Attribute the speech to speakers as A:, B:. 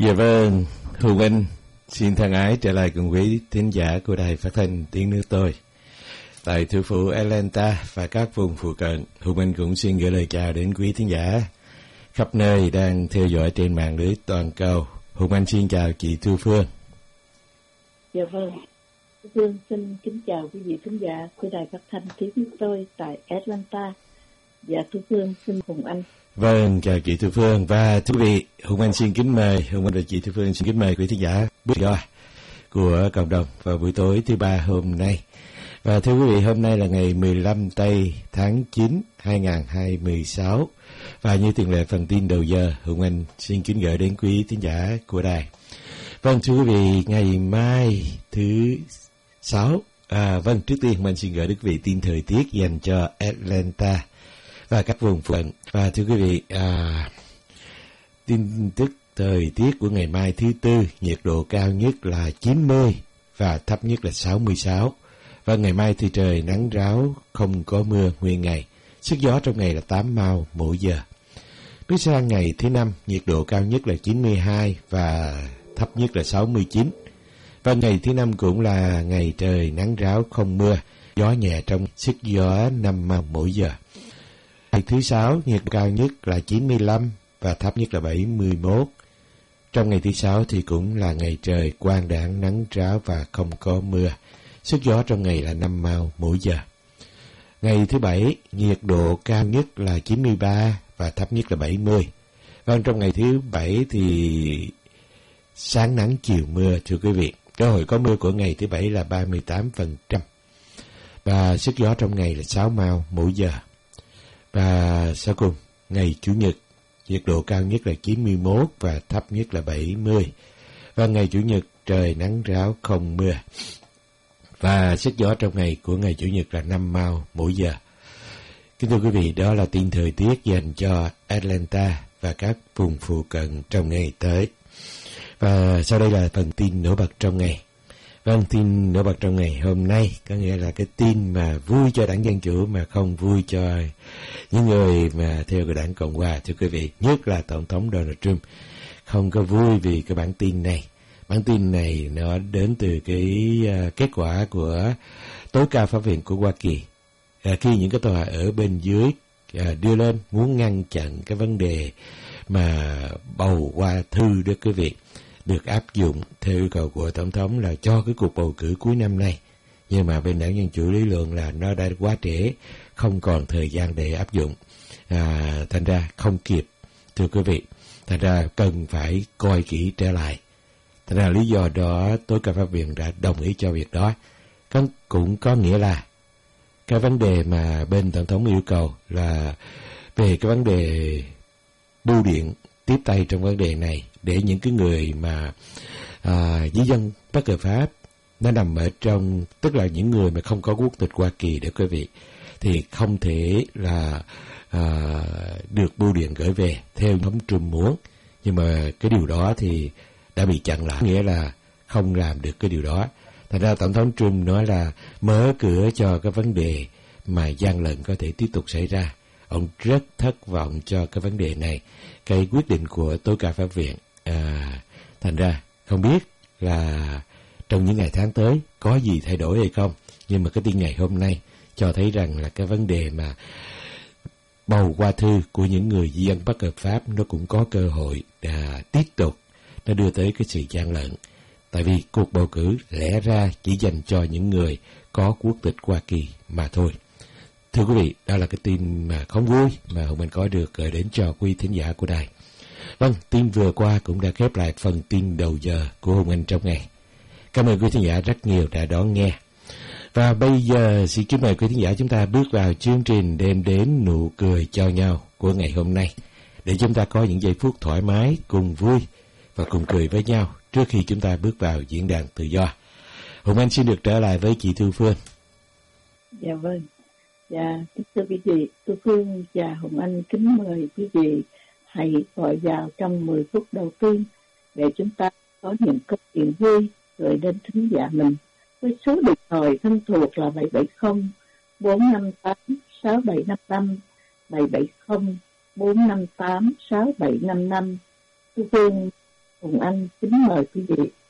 A: Dạ vâng, Hùng Anh xin thân ái trở lại cùng quý thính giả của Đài Phát thanh Tiếng Nước Tôi. Tại thủ phủ Atlanta và các vùng phụ cận, Hùng Anh cũng xin gửi lời chào đến quý thính giả khắp nơi đang theo dõi trên mạng lưới toàn cầu. Hùng Anh xin chào chị Thu Phương.
B: Dạ vâng, Thu Phương xin kính chào quý vị thính giả của Đài Phát thanh Tiếng Nước Tôi tại Atlanta. Dạ Thu Phương xin Hùng Anh.
A: Vâng, chào chị Thu Phương. Và thưa quý vị, Hùng Anh xin kính mời, Hùng Anh và chị Thu Phương xin kính mời quý thính giả bước do của cộng đồng vào buổi tối thứ ba hôm nay. Và thưa quý vị, hôm nay là ngày 15 tây tháng 9 2016. Và như tiền lệ phần tin đầu giờ, Hùng Anh xin kính gửi đến quý thính giả của đài. Vâng, thưa quý vị, ngày mai thứ 6, vâng, trước tiên Hùng Anh xin gửi đến quý vị tin thời tiết dành cho Atlanta và các vùng phụ cận. Và thưa quý vị, tin tức thời tiết của ngày mai thứ Tư, nhiệt độ cao nhất là 90 và thấp nhất là 66. Và ngày mai thì trời nắng ráo, không có mưa nguyên ngày. Sức gió trong ngày là 8 mile mỗi giờ. Bước sang ngày thứ Năm, nhiệt độ cao nhất là 92 và thấp nhất là 69. Và ngày thứ Năm cũng là ngày trời nắng ráo, không mưa, gió nhẹ trong sức gió 5 mile mỗi giờ. Ngày thứ Sáu, nhiệt độ cao nhất là 95 và thấp nhất là 71. Trong ngày thứ Sáu thì cũng là ngày trời quang đãng, nắng ráo và không có mưa. Sức gió trong ngày là 5 mile mỗi giờ. Ngày thứ Bảy, nhiệt độ cao nhất là 93 và thấp nhất là 70. Vâng, trong ngày thứ Bảy thì sáng nắng chiều mưa, thưa quý vị. Cơ hội có mưa của ngày thứ Bảy là 38%. Và sức gió trong ngày là 6 mile mỗi giờ. Và sau cùng, ngày Chủ nhật, nhiệt độ cao nhất là 91 và thấp nhất là 70. Và ngày Chủ nhật trời nắng ráo không mưa. Và sức gió trong ngày của ngày Chủ nhật là 5 mile mỗi giờ. Kính thưa quý vị, đó là tin thời tiết dành cho Atlanta và các vùng phụ cận trong ngày tới. Và sau đây là phần tin nổi bật trong ngày. Vâng, tin nổi bật trong ngày hôm nay có nghĩa là cái tin mà vui cho đảng Dân Chủ mà không vui cho những người mà theo cái đảng Cộng Hòa, thưa quý vị. Nhất là Tổng thống Donald Trump không có vui vì cái bản tin này. Bản tin này nó đến từ cái kết quả của tối cao pháp viện của Hoa Kỳ. Khi những cái tòa ở bên dưới đưa lên muốn ngăn chặn cái vấn đề mà bầu qua thư đó quý vị, được áp dụng theo yêu cầu của Tổng thống là cho cái cuộc bầu cử cuối năm nay. Nhưng mà bên đảng Dân Chủ lý luận là nó đã quá trễ, không còn thời gian để áp dụng. Thành ra không kịp, thưa quý vị. Thành ra cần phải coi kỹ trở lại. Thành ra lý do đó tối cao pháp viện đã đồng ý cho việc đó. Cũng có nghĩa là cái vấn đề mà bên Tổng thống yêu cầu là về cái vấn đề bưu điện tiếp tay trong vấn đề này, để những cái người mà di dân bất hợp pháp nó nằm ở trong, tức là những người mà không có quốc tịch Hoa Kỳ đó quý vị, thì không thể là được bưu điện gửi về theo Tổng thống Trump muốn. Nhưng mà cái điều đó thì đã bị chặn lại, nghĩa là không làm được cái điều đó. Thành ra Tổng thống Trump nói là mở cửa cho cái vấn đề mà gian lận có thể tiếp tục xảy ra. Ông rất thất vọng cho cái vấn đề này, cái quyết định của tối cao pháp viện. Thành ra không biết là trong những ngày tháng tới có gì thay đổi hay không. Nhưng mà cái tin ngày hôm nay cho thấy rằng là cái vấn đề mà bầu qua thư của những người di dân bất hợp pháp nó cũng có cơ hội tiếp tục nó đưa tới cái sự gian lận. Tại vì cuộc bầu cử lẽ ra chỉ dành cho những người có quốc tịch Hoa Kỳ mà thôi. Thưa quý vị, đó là cái tin mà không vui mà Hùng Anh có được gửi đến cho quý thính giả của đài. Vâng, tin vừa qua cũng đã khép lại phần tin đầu giờ của Hùng Anh trong ngày. Cảm ơn quý thính giả rất nhiều đã đón nghe. Và bây giờ xin kính mời quý thính giả chúng ta bước vào chương trình đem đến nụ cười cho nhau của ngày hôm nay, để chúng ta có những giây phút thoải mái, cùng vui và cùng cười với nhau trước khi chúng ta bước vào diễn đàn tự do. Hùng Anh xin được trở lại với chị Thu Phương.
B: Dạ vâng. Dạ, thưa quý vị, Thu Phương và Hùng Anh kính mời quý vị hãy gọi vào trong 10 phút đầu tiên để chúng ta có những câu chuyện vui gửi đến thính giả mình. Với số điện thoại thân thuộc là 770 458 6755, 770 458 6755. Thu Phương Hùng Anh kính mời quý vị.